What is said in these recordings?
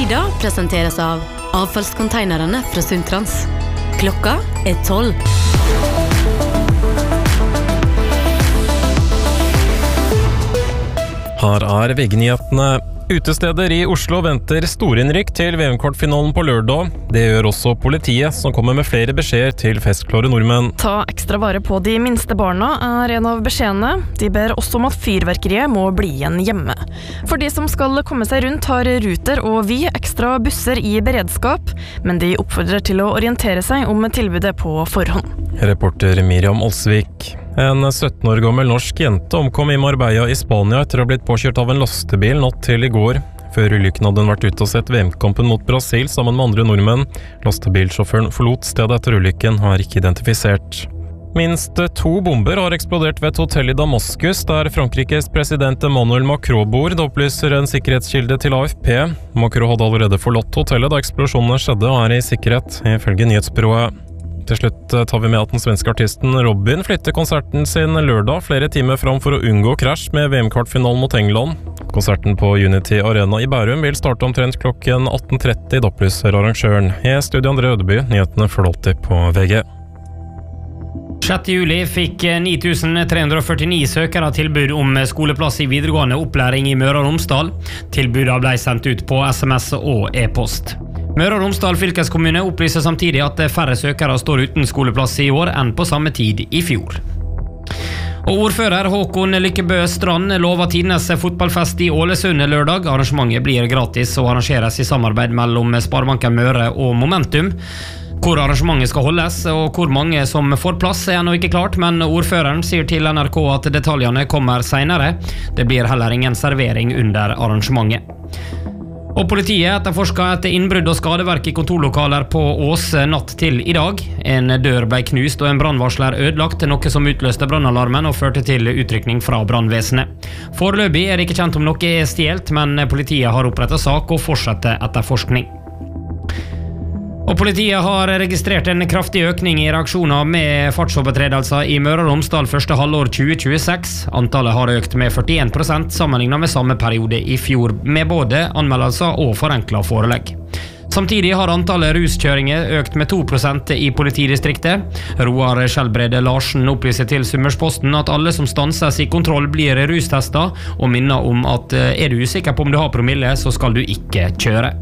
Sida presenteres av avfallskonteinerne fra Sundtrans. Klokka 12. Her VG-nyhetene. Utesteder i Oslo venter storinnrykk til VM-kvartfinalen på lørdag. Det gjør også politiet, som kommer med flere beskjeder til festklare nordmenn. Ta ekstra vare på de minste barna en av beskjedene. De ber også om at fyrverkeriet må bli igjen hjemme. For de som skal komme seg rundt har Ruter og Vy ekstra busser i beredskap, men de oppfordrer til å orientere seg om tilbudet på forhånd. Reporter Miriam Olsvik. En 17 år gammel norsk jente omkom i Marbella i Spania etter å ha blitt påkjørt av en lastebil natt til i går. Før ulykken hadde hun vært ute og sett VM-kampen mot Brasil sammen med andre nordmenn. Lastebilsjåføren forlot stedet etter ulykken, har ikke identifisert. Minst 2 bomber har eksplodert ved et hotell i Damaskus, der Frankrikes president Emmanuel Macron bor. Det opplyser en sikkerhetskilde til AFP. Macron hadde allerede forlatt hotellet da eksplosjonene skjedde, og er i sikkerhet, ifølge nyhetsbyrået. Til slutt tar vi med at den svenske artisten Robin flytter konserten sin lørdag flere timer fram for å unngå krasj med VM-kvartfinalen mot England. Konserten på Unity Arena i Bærum vil starte omtrent klokken 18:30, da opplyser arrangøren. I studio André Ødeby, nyhetene for alltid på VG. 6. juli fikk 9349 søkere tilbud om skoleplass i videregående opplæring i Møre og Romsdal. Tilbudet ble sendt ut på SMS og e-post. Møre og Romsdal fylkeskommune opplyser samtidig at færre søkere står uten skoleplass i år enn på samme tid i fjor. Og ordfører Håkon Lykkebø Strand lover tidenes fotballfest i Ålesund lørdag. Arrangementet blir gratis og arrangeres i samarbeid mellom Sparebanken Møre og Momentum. Hvor arrangementet skal holdes og hvor mange som får plass er ennå ikke klart, men ordføreren sier til NRK at detaljene kommer senere. Det blir heller ingen servering under arrangementet. Og politiet etterforsker et innbrudd og skadeverk i kontorlokaler på Ås natt til i dag. En dør ble knust og en brannvarsler ødelagt, noe som utløste brannalarmen og førte til utrykning fra brannvesenet. Foreløpig er det ikke kjent om noe er stjelt, men politiet har opprettet sak og fortsetter etterforskning. Og politiet har registrert en kraftig økning i reaksjoner med fartsovertredelser i Møre og Romsdal første halvår 2026. Antallet har økt med 41% sammenlignet med samme periode i fjor, med både anmeldelser og forenklet forelegg. Samtidig har antallet ruskjøringer økt med 2% i politidistriktet. Roar Skjelbrede Larsen opplyser til Summersposten at alle som stanses i kontroll blir rustestet, og minner om at er du usikker på om du har promille, så skal du ikke kjøre.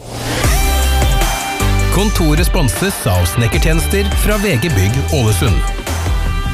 Kontoret sponses av snekkertjenester fra VG Bygg Ålesund.